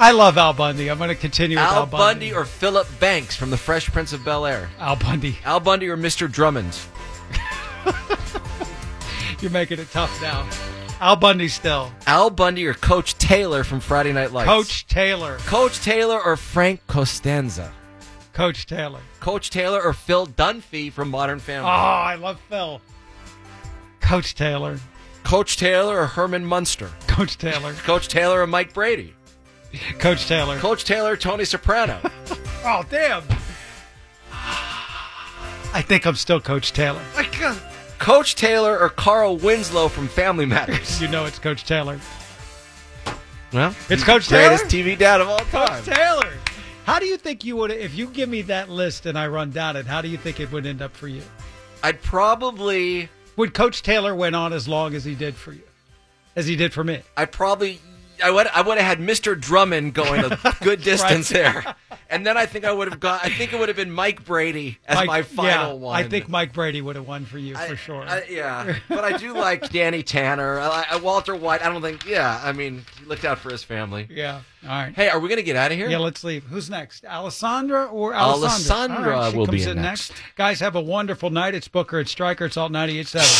I love Al Bundy. I'm going to continue with Al Bundy or Philip Banks from The Fresh Prince of Bel-Air? Al Bundy. Al Bundy or Mr. Drummond? You're making it tough now. Al Bundy still. Al Bundy or Coach Taylor from Friday Night Lights? Coach Taylor. Coach Taylor or Frank Costanza? Coach Taylor. Coach Taylor or Phil Dunphy from Modern Family? Oh, I love Phil. Coach Taylor. Coach Taylor or Herman Munster? Coach Taylor. Coach Taylor or Mike Brady? Coach Taylor. Coach Taylor or Tony Soprano? Oh, damn. I think I'm still Coach Taylor. Coach Taylor or Carl Winslow from Family Matters? You know it's Coach Taylor. Well, it's Coach Taylor? Greatest TV dad of all time. Coach Taylor. How do you think you would, if you give me that list and I run down it, how do you think it would end up for you? I'd probably... Would Coach Taylor went on as long as he did for you? As he did for me? I would have had Mr. Drummond going a good distance there. And then I think it would have been Mike Brady as my final one. I think Mike Brady would have won for you for sure. Yeah, but I do like Danny Tanner. Walter White, I don't think, I mean, he looked out for his family. Yeah, all right. Hey, are we going to get out of here? Yeah, let's leave. Who's next? Alessandra or Alessandra? Alessandra right, will comes be in next. Guys, have a wonderful night. It's Booker at Stryker. It's Alt 98.7.